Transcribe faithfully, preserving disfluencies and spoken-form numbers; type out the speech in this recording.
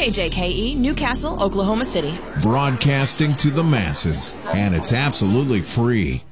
K J K E, Newcastle, Oklahoma City. Broadcasting to the masses, and it's absolutely free.